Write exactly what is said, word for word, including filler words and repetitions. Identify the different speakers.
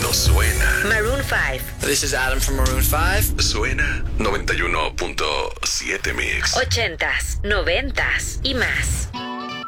Speaker 1: no suena.
Speaker 2: Maroon five.
Speaker 3: This is Adam from Maroon five.
Speaker 1: Suena noventa y uno punto siete Mix.
Speaker 2: Ochentas, noventas y más.